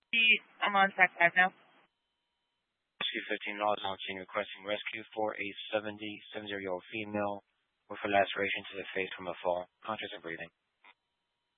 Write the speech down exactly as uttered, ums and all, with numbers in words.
I'm on track five now. Rescue fifteen Laws nineteen requesting rescue for a seventy, seventy-year-old female with a laceration to the face from a fall, conscious and breathing.